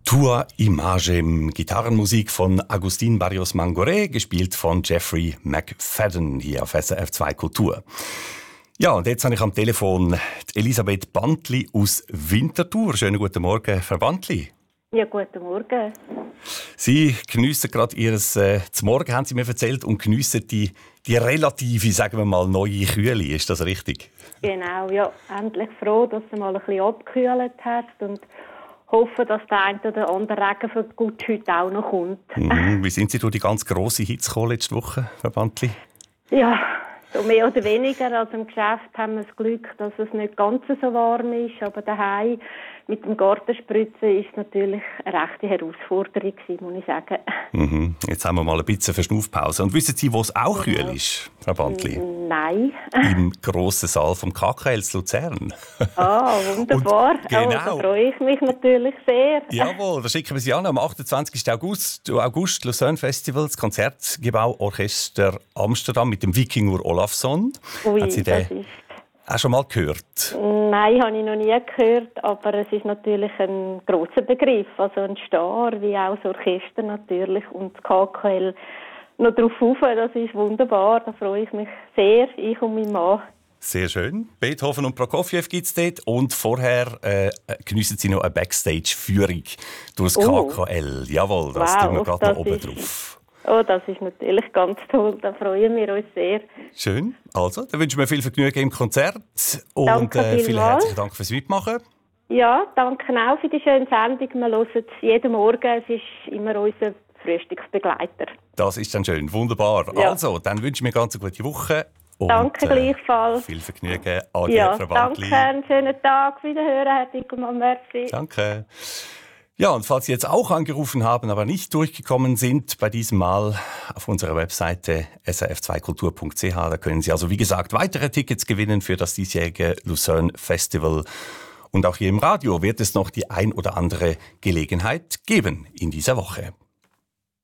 Tua Imagem, Gitarrenmusik von Agustin Barrios Mangoré, gespielt von Jeffrey McFadden hier auf SRF 2 Kultur. Ja, und jetzt habe ich am Telefon die Elisabeth Bantli aus Winterthur. Schönen guten Morgen, Frau Bantli. Ja, guten Morgen. Sie geniessen gerade zum Morgen, haben Sie mir erzählt, und geniessen die relative, sagen wir mal, neue Kühle. Ist das richtig? Genau, ja. Endlich froh, dass es mal ein bisschen abgekühlt hat und hoffe, dass der eine oder andere Regen für gut heute auch noch kommt. Wie sind Sie durch die ganz grosse Hitze gekommen letzte Woche, Frau Bantli? Ja, so mehr oder weniger. Also im Geschäft haben wir das Glück, dass es nicht ganz so warm ist, aber daheim mit dem Gartenspritzen ist es natürlich eine rechte Herausforderung gewesen, muss ich sagen. Jetzt haben wir mal ein bisschen Verschnaufpause. Und wissen Sie, wo es auch kühl ist, Frau Bantli? Nein. Im grossen Saal vom KKL zu Luzern. Ah, wunderbar. Genau. Oh, da freue ich mich natürlich sehr. Jawohl, da schicken wir Sie an. Am 28. August Lucerne Festival, das Konzertgebauorchester Amsterdam mit dem Wikinger Olafsson. Ui, Hat Sie den auch schon mal gehört? Nein, habe ich noch nie gehört, aber es ist natürlich ein grosser Begriff, also ein Star, wie auch das Orchester natürlich und das KKL noch drauf rauf, das ist wunderbar, da freue ich mich sehr, ich und mein Mann. Sehr schön. Beethoven und Prokofjew gibt es dort und vorher geniessen Sie noch eine Backstage-Führung durch das KKL. Jawohl, das tun wir gerade noch oben drauf. Oh, das ist natürlich ganz toll, da freuen wir uns sehr. Schön. Also, dann wünschen wir viel Vergnügen im Konzert und vielen herzlichen Dank fürs Mitmachen. Ja, danke auch für die schöne Sendung. Wir hören es jeden Morgen, es ist immer unser Frühstücksbegleiter. Das ist dann schön, wunderbar. Ja. Also, dann wünschen wir ganz eine gute Woche. Und, danke gleichfalls. Viel Vergnügen. Adieu, Frau Bantli. Danke, einen schönen Tag. Wiederhören, Herr Dickelmann. Merci. Danke. Ja, und falls Sie jetzt auch angerufen haben, aber nicht durchgekommen sind, bei diesem Mal auf unserer Webseite srf2kultur.ch, da können Sie also, wie gesagt, weitere Tickets gewinnen für das diesjährige Lucerne Festival. Und auch hier im Radio wird es noch die ein oder andere Gelegenheit geben in dieser Woche.